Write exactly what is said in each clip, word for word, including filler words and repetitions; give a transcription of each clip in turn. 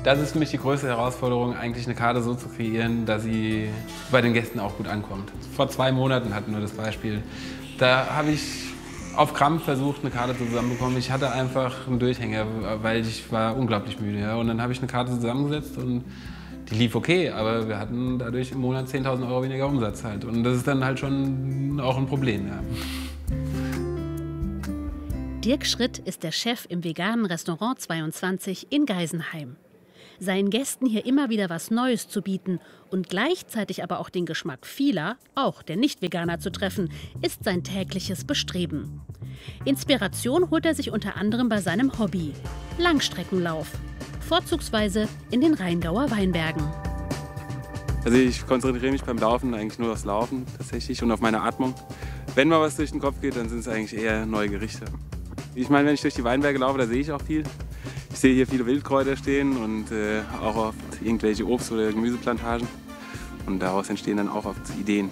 Das ist für mich die größte Herausforderung, eigentlich eine Karte so zu kreieren, dass sie bei den Gästen auch gut ankommt. Vor zwei Monaten hatten wir das Beispiel. Da habe ich auf Krampf versucht, eine Karte zusammenzubekommen. Ich hatte einfach einen Durchhänger, weil ich war unglaublich müde. Ja. Und dann habe ich eine Karte zusammengesetzt und die lief okay, aber wir hatten dadurch im Monat zehntausend Euro weniger Umsatz halt. Und das ist dann halt schon auch ein Problem. Ja. Dirk Schritt ist der Chef im veganen Restaurant zweiundzwanzig in Geisenheim. Seinen Gästen hier immer wieder was Neues zu bieten und gleichzeitig aber auch den Geschmack vieler, auch der Nicht-Veganer, zu treffen, ist sein tägliches Bestreben. Inspiration holt er sich unter anderem bei seinem Hobby: Langstreckenlauf. Vorzugsweise in den Rheingauer Weinbergen. Also ich konzentriere mich beim Laufen eigentlich nur aufs Laufen tatsächlich und auf meine Atmung. Wenn mal was durch den Kopf geht, dann sind es eigentlich eher neue Gerichte. Ich meine, wenn ich durch die Weinberge laufe, da sehe ich auch viel. Ich sehe hier viele Wildkräuter stehen und äh, auch oft irgendwelche Obst- oder Gemüseplantagen. Und daraus entstehen dann auch oft Ideen.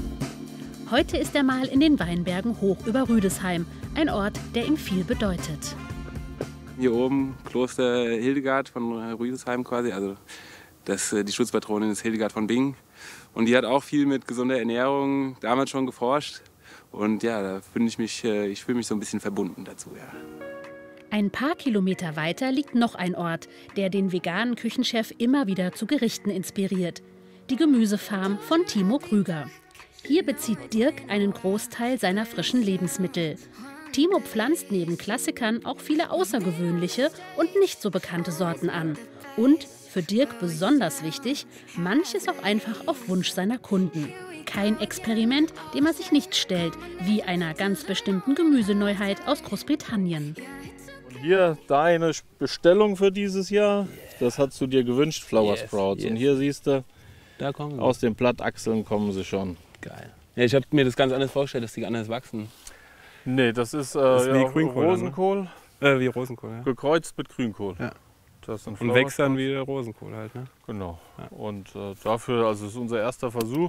Heute ist er mal in den Weinbergen hoch über Rüdesheim, ein Ort, der ihm viel bedeutet. Hier oben Kloster Hildegard von Rüdesheim quasi, also das, die Schutzpatronin ist Hildegard von Bingen. Und die hat auch viel mit gesunder Ernährung damals schon geforscht. Und ja, da finde ich mich, ich fühle mich so ein bisschen verbunden dazu. Ja. Ein paar Kilometer weiter liegt noch ein Ort, der den veganen Küchenchef immer wieder zu Gerichten inspiriert: die Gemüsefarm von Timo Krüger. Hier bezieht Dirk einen Großteil seiner frischen Lebensmittel. Timo pflanzt neben Klassikern auch viele außergewöhnliche und nicht so bekannte Sorten an. Und, für Dirk besonders wichtig, manches auch einfach auf Wunsch seiner Kunden. Kein Experiment, dem er sich nicht stellt, wie einer ganz bestimmten Gemüseneuheit aus Großbritannien. Und hier deine Bestellung für dieses Jahr, das hast du dir gewünscht, Flower yes, Sprouts. Yes. Und hier siehst du, da kommen aus den Blattachseln kommen sie schon. Geil. Ja, ich habe mir das ganz anders vorgestellt, dass die anders wachsen. Nee, das ist, äh, das ist ja, wie Grünkohl, Rosenkohl, ne? äh, wie Rosenkohl, ja. Gekreuzt mit Grünkohl. Ja. Das sind und wächst dann wie der Rosenkohl halt, ne? Genau. Ja. Und äh, dafür, also das ist unser erster Versuch,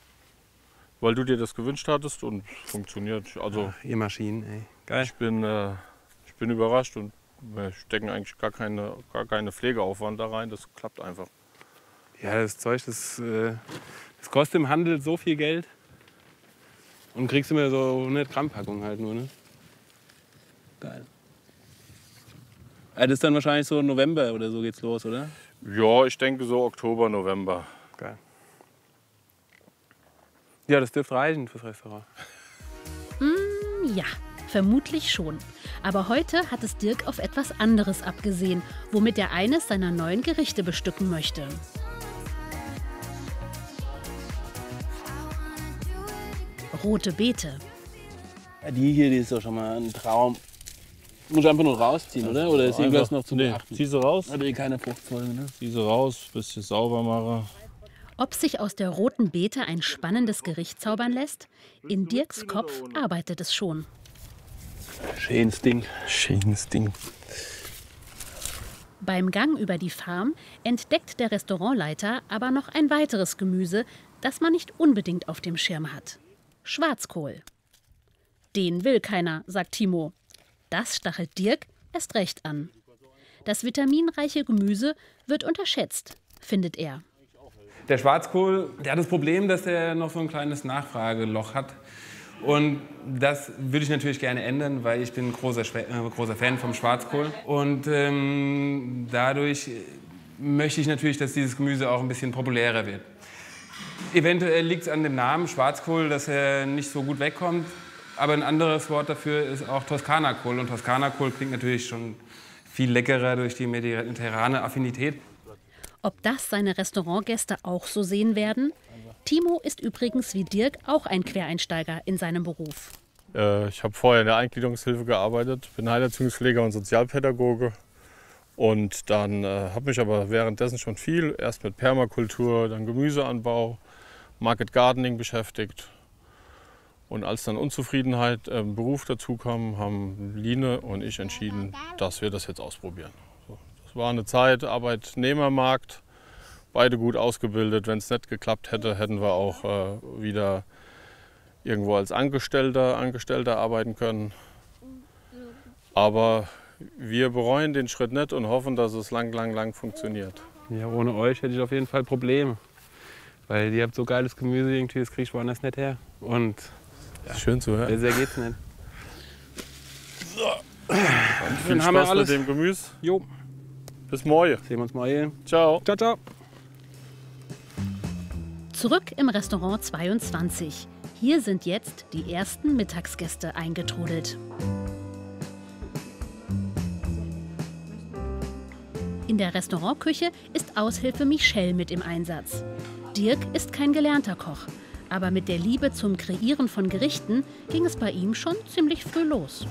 weil du dir das gewünscht hattest und funktioniert. Also ach, ihr Maschinen, ey. Geil. Ich bin, äh, ich bin überrascht und wir stecken eigentlich gar keine, gar keine Pflegeaufwand da rein. Das klappt einfach. Ja, das Zeug, das, äh, das kostet im Handel so viel Geld. Und kriegst du mir so hundert Gramm Packung halt nur, ne? Geil. Ja, das ist dann wahrscheinlich so November oder so geht's los, oder? Ja, ich denke so Oktober, November. Geil. Ja, das dürfte reichen fürs Restaurant. Mm, ja, vermutlich schon. Aber heute hat es Dirk auf etwas anderes abgesehen, womit er eines seiner neuen Gerichte bestücken möchte. Rote Beete. Ja, die hier, die ist doch schon mal ein Traum. Muss ich einfach nur rausziehen, oder? Oder ist irgendwas noch zu beachten? Nee, zieh sie raus. Oder keine Fruchtfolge, ne? Zieh sie raus, bisschen sauber machen. Ob sich aus der roten Beete ein spannendes Gericht zaubern lässt? In Dirks Kopf arbeitet es schon. Schönes Ding. Schönes Ding. Beim Gang über die Farm entdeckt der Restaurantleiter aber noch ein weiteres Gemüse, das man nicht unbedingt auf dem Schirm hat: Schwarzkohl. Den will keiner, sagt Timo. Das stachelt Dirk erst recht an. Das vitaminreiche Gemüse wird unterschätzt, findet er. Der Schwarzkohl, der hat das Problem, dass er noch so ein kleines Nachfrageloch hat. Und das würde ich natürlich gerne ändern, weil ich bin ein großer, äh, großer Fan vom Schwarzkohl. Und ähm, dadurch möchte ich natürlich, dass dieses Gemüse auch ein bisschen populärer wird. Eventuell liegt es an dem Namen Schwarzkohl, dass er nicht so gut wegkommt. Aber ein anderes Wort dafür ist auch Toskana-Kohl. Und Toskana-Kohl klingt natürlich schon viel leckerer durch die mediterrane Affinität. Ob das seine Restaurantgäste auch so sehen werden? Timo ist übrigens wie Dirk auch ein Quereinsteiger in seinem Beruf. Äh, ich habe vorher in der Eingliederungshilfe gearbeitet, bin Heilerziehungspfleger und Sozialpädagoge. Und dann äh, habe mich aber währenddessen schon viel, erst mit Permakultur, dann Gemüseanbau, Market Gardening beschäftigt. Und als dann Unzufriedenheit im Beruf dazu kam, haben Line und ich entschieden, dass wir das jetzt ausprobieren. So, das war eine Zeit, Arbeitnehmermarkt, beide gut ausgebildet. Wenn es nicht geklappt hätte, hätten wir auch äh, wieder irgendwo als Angestellter, Angestellter arbeiten können. Aber wir bereuen den Schritt nicht und hoffen, dass es lang, lang, lang funktioniert. Ja, ohne euch hätte ich auf jeden Fall Probleme. Weil ihr habt so geiles Gemüse, irgendwie, das kriege ich woanders nicht her. Und ja, schön zu hören. Besser geht's nicht. So. Dann viel Spaß haben wir alles mit dem Gemüse. Jo. Bis morgen. Sehen wir uns morgen. Ciao. Ciao, ciao. Zurück im Restaurant zweiundzwanzig. Hier sind jetzt die ersten Mittagsgäste eingetrudelt. In der Restaurantküche ist Aushilfe Michelle mit im Einsatz. Dirk ist kein gelernter Koch, aber mit der Liebe zum Kreieren von Gerichten ging es bei ihm schon ziemlich früh los.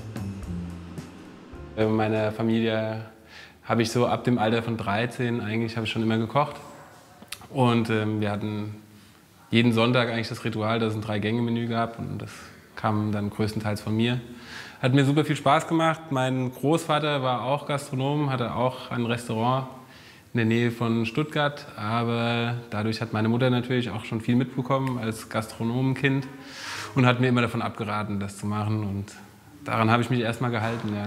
In meiner Familie habe ich so ab dem Alter von dreizehn eigentlich habe ich schon immer gekocht. Und ähm, wir hatten jeden Sonntag eigentlich das Ritual, dass es ein Drei-Gänge-Menü gab. Und das kam dann größtenteils von mir. Hat mir super viel Spaß gemacht. Mein Großvater war auch Gastronom, hatte auch ein Restaurant in der Nähe von Stuttgart. Aber dadurch hat meine Mutter natürlich auch schon viel mitbekommen als Gastronomenkind und hat mir immer davon abgeraten, das zu machen. Und daran habe ich mich erstmal gehalten, ja.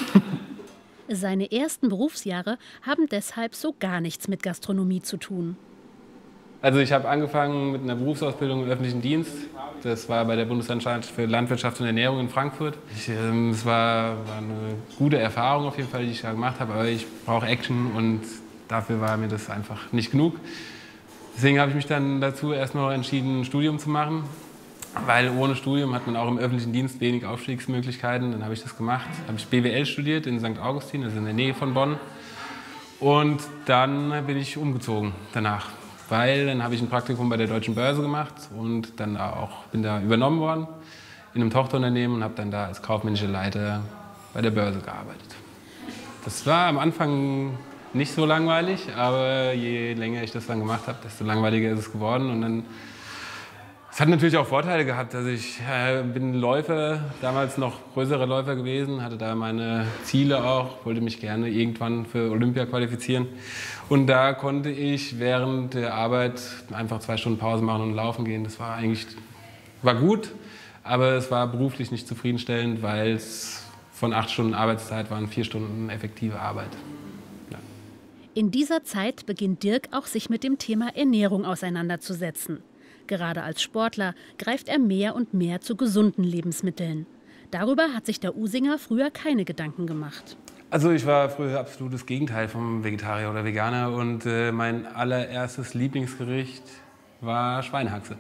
Seine ersten Berufsjahre haben deshalb so gar nichts mit Gastronomie zu tun. Also ich habe angefangen mit einer Berufsausbildung im öffentlichen Dienst. Das war bei der Bundesanstalt für Landwirtschaft und Ernährung in Frankfurt. Ich, ähm, es war, war eine gute Erfahrung auf jeden Fall, die ich da gemacht habe. Aber ich brauche Action und dafür war mir das einfach nicht genug. Deswegen habe ich mich dann dazu erstmal entschieden, ein Studium zu machen. Weil ohne Studium hat man auch im öffentlichen Dienst wenig Aufstiegsmöglichkeiten. Dann habe ich das gemacht. Dann habe ich B W L studiert in Sankt Augustin, das ist in der Nähe von Bonn. Und dann bin ich umgezogen danach. Weil dann habe ich ein Praktikum bei der Deutschen Börse gemacht und dann auch bin da übernommen worden in einem Tochterunternehmen und habe dann da als kaufmännischer Leiter bei der Börse gearbeitet. Das war am Anfang nicht so langweilig, aber je länger ich das dann gemacht habe, desto langweiliger ist es geworden. Und dann, es hat natürlich auch Vorteile gehabt. Also ich äh, bin Läufer, damals noch größere Läufer gewesen, hatte da meine Ziele auch, wollte mich gerne irgendwann für Olympia qualifizieren. Und da konnte ich während der Arbeit einfach zwei Stunden Pause machen und laufen gehen. Das war eigentlich war gut, aber es war beruflich nicht zufriedenstellend, weil es von acht Stunden Arbeitszeit waren vier Stunden effektive Arbeit. Ja. In dieser Zeit beginnt Dirk auch sich mit dem Thema Ernährung auseinanderzusetzen. Gerade als Sportler greift er mehr und mehr zu gesunden Lebensmitteln. Darüber hat sich der Usinger früher keine Gedanken gemacht. Also ich war früher absolutes Gegenteil vom Vegetarier oder Veganer und äh, mein allererstes Lieblingsgericht war Schweinehaxe.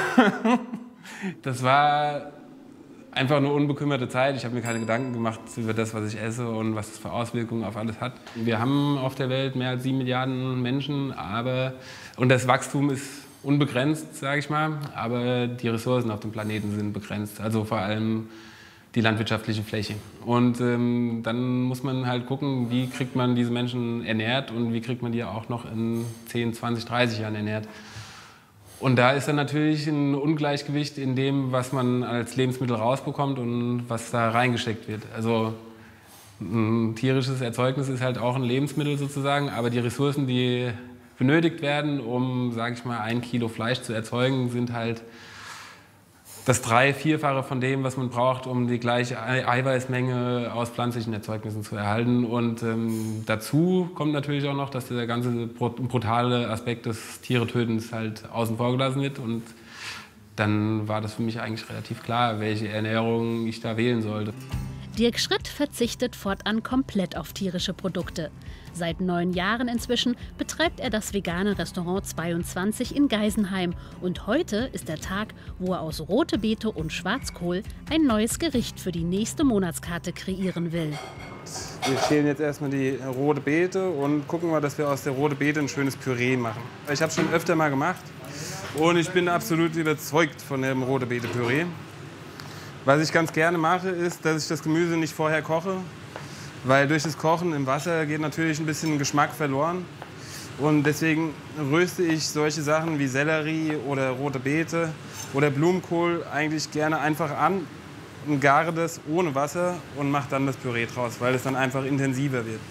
Das war einfach eine unbekümmerte Zeit. Ich habe mir keine Gedanken gemacht über das, was ich esse und was es für Auswirkungen auf alles hat. Wir haben auf der Welt mehr als sieben Milliarden Menschen, aber und das Wachstum ist unbegrenzt, sage ich mal, aber die Ressourcen auf dem Planeten sind begrenzt, also vor allem die landwirtschaftliche Fläche. Und ähm, dann muss man halt gucken, wie kriegt man diese Menschen ernährt und wie kriegt man die auch noch in zehn, zwanzig, dreißig Jahren ernährt. Und da ist dann natürlich ein Ungleichgewicht in dem, was man als Lebensmittel rausbekommt und was da reingesteckt wird. Also ein tierisches Erzeugnis ist halt auch ein Lebensmittel sozusagen, aber die Ressourcen, die benötigt werden, um, sage ich mal, ein Kilo Fleisch zu erzeugen, sind halt das drei-, vierfache von dem, was man braucht, um die gleiche Eiweißmenge aus pflanzlichen Erzeugnissen zu erhalten. Und ähm, dazu kommt natürlich auch noch, dass der ganze brutale Aspekt des Tieretötens halt außen vor gelassen wird. Und dann war das für mich eigentlich relativ klar, welche Ernährung ich da wählen sollte. Dirk Schritt verzichtet fortan komplett auf tierische Produkte. Seit neun Jahren inzwischen betreibt er das vegane Restaurant zweiundzwanzig in Geisenheim. Und heute ist der Tag, wo er aus rote Beete und Schwarzkohl ein neues Gericht für die nächste Monatskarte kreieren will. Wir schälen jetzt erstmal die rote Beete und gucken mal, dass wir aus der roten Beete ein schönes Püree machen. Ich habe es schon öfter mal gemacht und ich bin absolut überzeugt von dem rote Beete Püree. Was ich ganz gerne mache, ist, dass ich das Gemüse nicht vorher koche, weil durch das Kochen im Wasser geht natürlich ein bisschen Geschmack verloren. Und deswegen röste ich solche Sachen wie Sellerie oder rote Beete oder Blumenkohl eigentlich gerne einfach an und gare das ohne Wasser und mache dann das Püree draus, weil es dann einfach intensiver wird.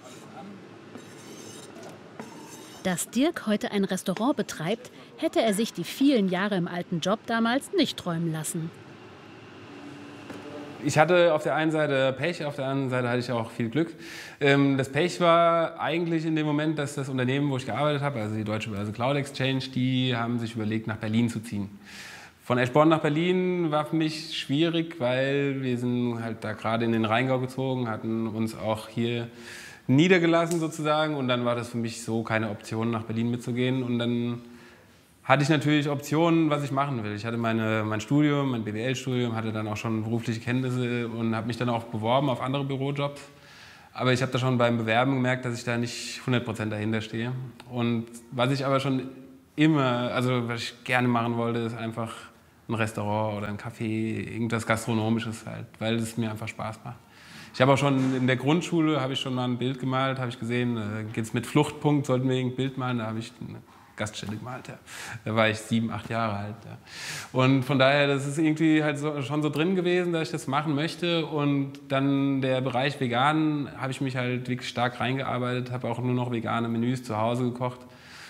Dass Dirk heute ein Restaurant betreibt, hätte er sich die vielen Jahre im alten Job damals nicht träumen lassen. Ich hatte auf der einen Seite Pech, auf der anderen Seite hatte ich auch viel Glück. Das Pech war eigentlich in dem Moment, dass das Unternehmen, wo ich gearbeitet habe, also die Deutsche Börse Cloud Exchange, die haben sich überlegt, nach Berlin zu ziehen. Von Eschborn nach Berlin war für mich schwierig, weil wir sind halt da gerade in den Rheingau gezogen, hatten uns auch hier niedergelassen sozusagen und dann war das für mich so keine Option, nach Berlin mitzugehen und dann hatte ich natürlich Optionen, was ich machen will. Ich hatte meine, mein Studium, mein B W L-Studium, hatte dann auch schon berufliche Kenntnisse und habe mich dann auch beworben auf andere Bürojobs. Aber ich habe da schon beim Bewerben gemerkt, dass ich da nicht hundert Prozent dahinter stehe. Und was ich aber schon immer, also was ich gerne machen wollte, ist einfach ein Restaurant oder ein Café, irgendwas Gastronomisches halt, weil es mir einfach Spaß macht. Ich habe auch schon in der Grundschule, habe ich schon mal ein Bild gemalt, habe ich gesehen, da geht es mit Fluchtpunkt, sollten wir ein Bild malen, da habe ich eine Gaststätte gemalt. Ja. Da war ich sieben, acht Jahre alt. Ja. Und von daher, das ist irgendwie halt so, schon so drin gewesen, dass ich das machen möchte. Und dann der Bereich vegan, habe ich mich halt wirklich stark reingearbeitet, habe auch nur noch vegane Menüs zu Hause gekocht.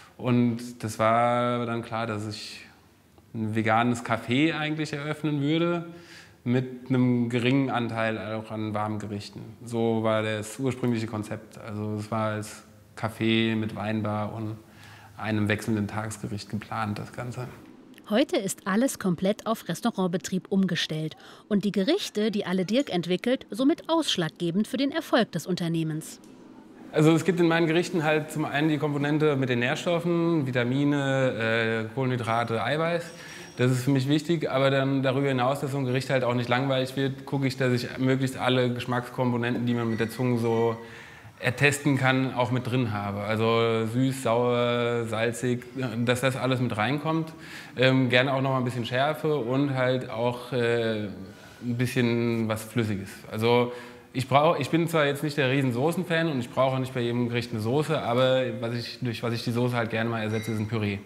Und das war dann klar, dass ich ein veganes Café eigentlich eröffnen würde, mit einem geringen Anteil auch an warmen Gerichten. So war das ursprüngliche Konzept. Also es war als Café mit Weinbar und einem wechselnden Tagesgericht geplant, das Ganze. Heute ist alles komplett auf Restaurantbetrieb umgestellt und die Gerichte, die Alle Dirk entwickelt, somit ausschlaggebend für den Erfolg des Unternehmens. Also es gibt in meinen Gerichten halt zum einen die Komponente mit den Nährstoffen, Vitamine, äh, Kohlenhydrate, Eiweiß. Das ist für mich wichtig, aber dann darüber hinaus, dass so ein Gericht halt auch nicht langweilig wird, gucke ich, dass ich möglichst alle Geschmackskomponenten, die man mit der Zunge so ertesten kann, auch mit drin habe. Also süß, sauer, salzig, dass das alles mit reinkommt. Ähm, gerne auch noch mal ein bisschen Schärfe und halt auch äh, ein bisschen was Flüssiges. Also ich, brauch, ich bin zwar jetzt nicht der riesen Soßen-Fan und ich brauche auch nicht bei jedem Gericht eine Soße, aber was ich, durch was ich die Soße halt gerne mal ersetze, ist ein Püree.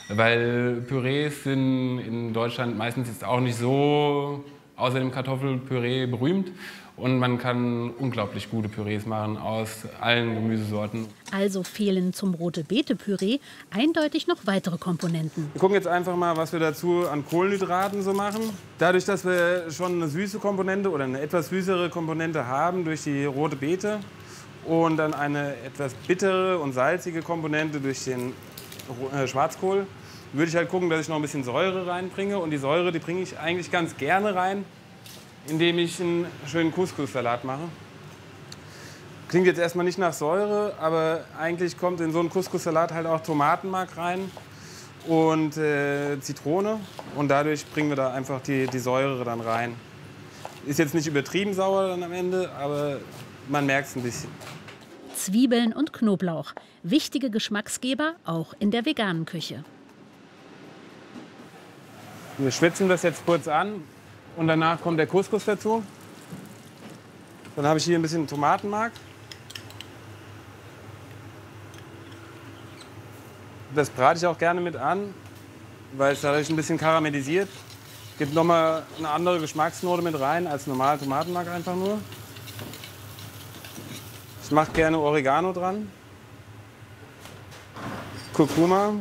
Weil Pürees sind in Deutschland meistens jetzt auch nicht so außer dem Kartoffelpüree berühmt. Und man kann unglaublich gute Pürees machen aus allen Gemüsesorten. Also fehlen zum Rote-Beete-Püree eindeutig noch weitere Komponenten. Wir gucken jetzt einfach mal, was wir dazu an Kohlenhydraten so machen. Dadurch, dass wir schon eine süße Komponente oder eine etwas süßere Komponente haben durch die rote Beete und dann eine etwas bittere und salzige Komponente durch den Schwarzkohl, würde ich halt gucken, dass ich noch ein bisschen Säure reinbringe. Und die Säure, die bringe ich eigentlich ganz gerne rein, indem ich einen schönen Couscous-Salat mache. Klingt jetzt erstmal nicht nach Säure, aber eigentlich kommt in so einen Couscous-Salat halt auch Tomatenmark rein und äh, Zitrone. Und dadurch bringen wir da einfach die, die Säure dann rein. Ist jetzt nicht übertrieben sauer dann am Ende, aber man merkt es ein bisschen. Zwiebeln und Knoblauch, wichtige Geschmacksgeber auch in der veganen Küche. Wir schwitzen das jetzt kurz an. Und danach kommt der Couscous dazu. Dann habe ich hier ein bisschen Tomatenmark. Das brate ich auch gerne mit an, weil es dadurch ein bisschen karamellisiert. Gibt nochmal eine andere Geschmacksnote mit rein als normal Tomatenmark einfach nur. Ich mache gerne Oregano dran. Kurkuma.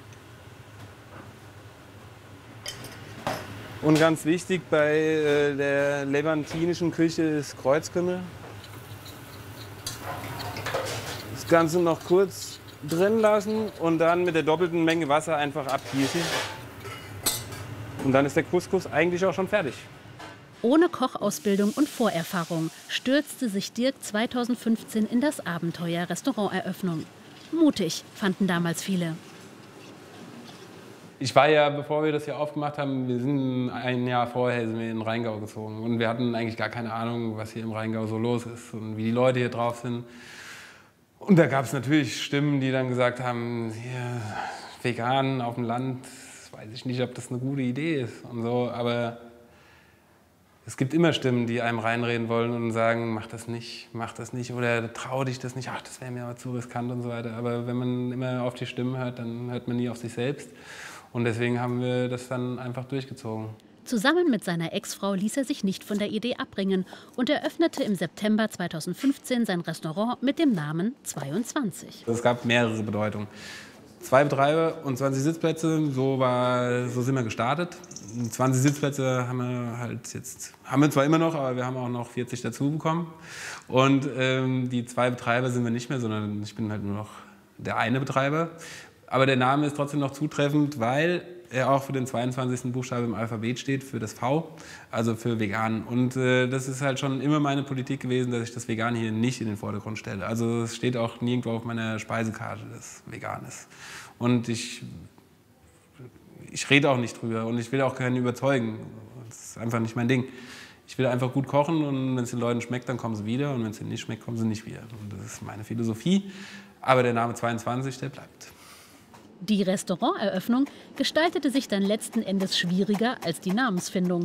Und ganz wichtig bei äh, der levantinischen Küche ist Kreuzkümmel. Das Ganze noch kurz drin lassen und dann mit der doppelten Menge Wasser einfach abgießen. Und dann ist der Couscous eigentlich auch schon fertig. Ohne Kochausbildung und Vorerfahrung stürzte sich Dirk zweitausendfünfzehn in das Abenteuer Restauranteröffnung. Mutig, fanden damals viele. Ich war ja, bevor wir das hier aufgemacht haben, wir sind ein Jahr vorher sind wir in den Rheingau gezogen. Und wir hatten eigentlich gar keine Ahnung, was hier im Rheingau so los ist und wie die Leute hier drauf sind. Und da gab es natürlich Stimmen, die dann gesagt haben, hier, vegan auf dem Land, weiß ich nicht, ob das eine gute Idee ist und so. Aber es gibt immer Stimmen, die einem reinreden wollen und sagen, mach das nicht, mach das nicht oder trau dich das nicht, ach, das wäre mir aber zu riskant und so weiter. Aber wenn man immer auf die Stimmen hört, dann hört man nie auf sich selbst. Und deswegen haben wir das dann einfach durchgezogen. Zusammen mit seiner Ex-Frau ließ er sich nicht von der Idee abbringen und eröffnete im September zweitausendfünfzehn sein Restaurant mit dem Namen zweiundzwanzig. Es gab mehrere Bedeutungen. Zwei Betreiber und zwanzig Sitzplätze, so, war, so sind wir gestartet. zwanzig Sitzplätze haben wir halt jetzt, haben wir zwar immer noch, aber wir haben auch noch vierzig dazu bekommen. Und ähm, die zwei Betreiber sind wir nicht mehr, sondern ich bin halt nur noch der eine Betreiber. Aber der Name ist trotzdem noch zutreffend, weil er auch für den zweiundzwanzigsten Buchstabe im Alphabet steht, für das V, also für vegan. Und äh, das ist halt schon immer meine Politik gewesen, dass ich das Vegan hier nicht in den Vordergrund stelle. Also es steht auch nirgendwo auf meiner Speisekarte, dass vegan ist. Und ich, ich rede auch nicht drüber und ich will auch keinen überzeugen. Das ist einfach nicht mein Ding. Ich will einfach gut kochen und wenn es den Leuten schmeckt, dann kommen sie wieder und wenn es ihnen nicht schmeckt, kommen sie nicht wieder. Und das ist meine Philosophie. Aber der Name zweiundzwanzig, der bleibt. Die Restauranteröffnung gestaltete sich dann letzten Endes schwieriger als die Namensfindung.